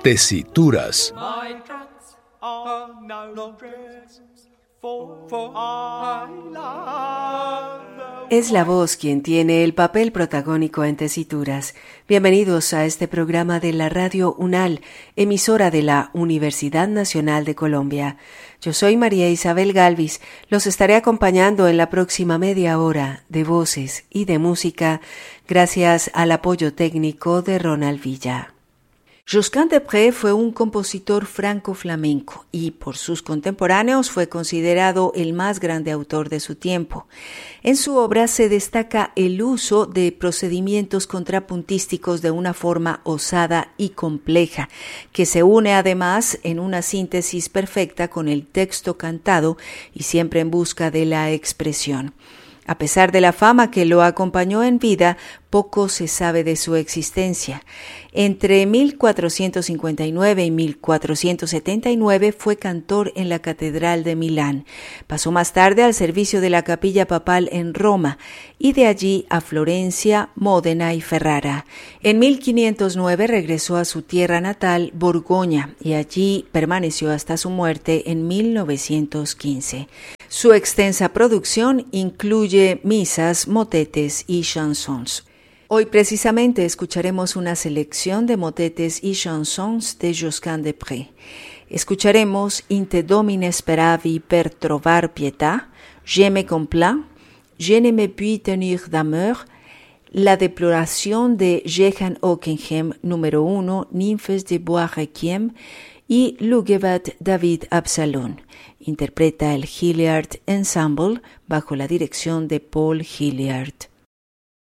Tesituras. My tracks are no regrets, for I love the Es la voz quien tiene el papel protagónico en Tesituras. Bienvenidos a este programa de la Radio UNAL, emisora de la Universidad Nacional de Colombia. Yo soy María Isabel Galvis. Los estaré acompañando en la próxima media hora de voces y de música, gracias al apoyo técnico de Ronald Villa. Josquin des Prez fue un compositor franco-flamenco y por sus contemporáneos fue considerado el más grande autor de su tiempo. En su obra se destaca el uso de procedimientos contrapuntísticos de una forma osada y compleja, que se une además en una síntesis perfecta con el texto cantado y siempre en busca de la expresión. A pesar de la fama que lo acompañó en vida, poco se sabe de su existencia. Entre 1459 y 1479 fue cantor en la Catedral de Milán. Pasó más tarde al servicio de la Capilla Papal en Roma y de allí a Florencia, Módena y Ferrara. En 1509 regresó a su tierra natal, Borgoña, y allí permaneció hasta su muerte en 1915. Su extensa producción incluye misas, motetes y chansons. Hoy precisamente escucharemos una selección de motetes y chansons de Josquin des Prez. Escucharemos In te domine speravi per trovar pietà, Je me compla, Je ne me puis tenir d'amour, La deploración de Jehan Ockenheim, número 1, Nymphes de Bois Requiem, y Lugevat David Absalon. Interpreta el Hilliard Ensemble bajo la dirección de Paul Hilliard.